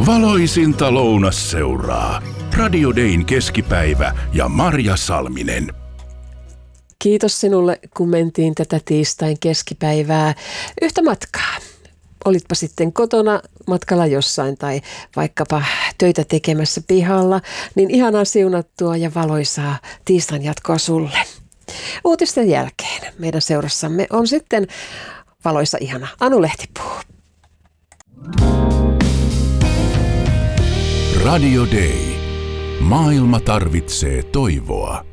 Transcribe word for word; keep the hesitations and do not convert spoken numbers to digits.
Valoisinta lounasseuraa. Radio Dayn keskipäivä ja Marja Salminen. Kiitos sinulle, kun mentiin tätä tiistain keskipäivää yhtä matkaa. Olitpa sitten kotona matkalla jossain tai vaikkapa töitä tekemässä pihalla, niin ihanaa siunattua ja valoisaa tiistain jatkoa sulle. Uutisten jälkeen meidän seurassamme on sitten valoisa ihana Anu Lehtipuu. Radio Day. Maailma tarvitsee toivoa.